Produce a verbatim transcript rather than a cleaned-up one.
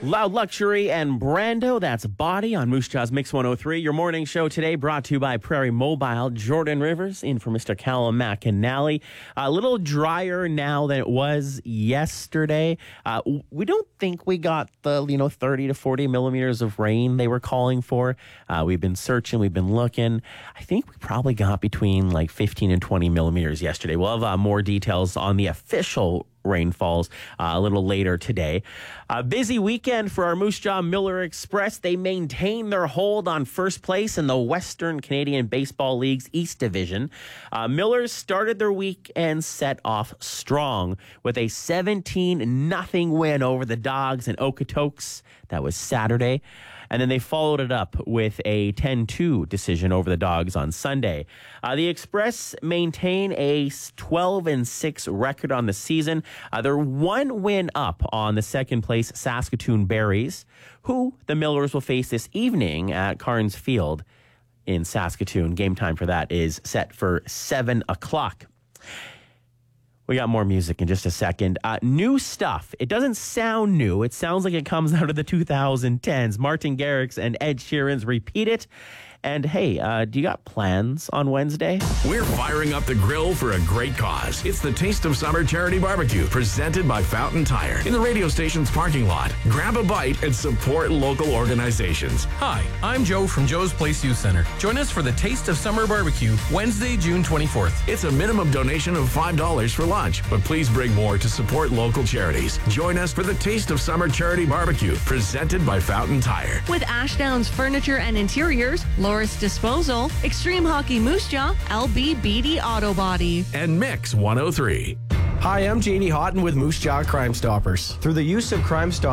Loud Luxury and Brando, that's Body on Moose Jaw's Mix one oh three. Your morning show today brought to you by Prairie Mobile. Jordan Rivers in for Mister Callum McAnally. A little drier now than it was yesterday. Uh, we don't think we got the, you know, thirty to forty millimeters of rain they were calling for. Uh, we've been searching, we've been looking. I think we probably got between like fifteen and twenty millimeters yesterday. We'll have uh, more details on the official rainfalls uh, a little later today. A busy weekend for our Moose Jaw Miller Express. They maintain their hold on first place in the Western Canadian Baseball League's East Division. Uh, Millers started their weekend set off strong with a seventeen nothing win over the Dogs in Okotoks. That was Saturday. And then they followed it up with a ten two decision over the Dogs on Sunday. Uh, the Express maintain a twelve and six record on the season. Uh, they're one win up on the second place Saskatoon Berries, who the Millers will face this evening at Carnes Field in Saskatoon. Game time for that is set for seven o'clock. We got more music in just a second. Uh, new stuff. It doesn't sound new. It sounds like it comes out of the two thousand tens. Martin Garrix and Ed Sheeran's Repeat It. And hey, uh, do you got plans on Wednesday? We're firing up the grill for a great cause. It's the Taste of Summer Charity Barbecue, presented by Fountain Tire in the radio station's parking lot. Grab a bite and support local organizations. Hi, I'm Joe from Joe's Place Youth Center. Join us for the Taste of Summer Barbecue, Wednesday, June twenty-fourth. It's a minimum donation of five dollars for lunch, but please bring more to support local charities. Join us for the Taste of Summer Charity Barbecue, presented by Fountain Tire. With Ashdowns Furniture and Interiors, Loris Disposal, Extreme Hockey Moose Jaw, L B Beatty Auto Body, and Mix one oh three. Hi, I'm J D Houghton with Moose Jaw Crime Stoppers. Through the use of Crime Stoppers,